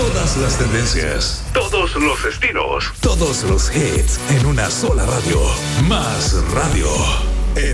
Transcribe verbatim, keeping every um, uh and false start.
Todas las tendencias, todos los estilos, todos los hits en una sola radio. Más Radio.